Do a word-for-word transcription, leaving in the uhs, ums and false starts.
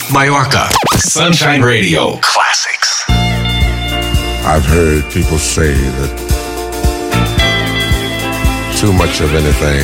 Mallorca. Sunshine Radio Classics. I've heard people say that too much of anything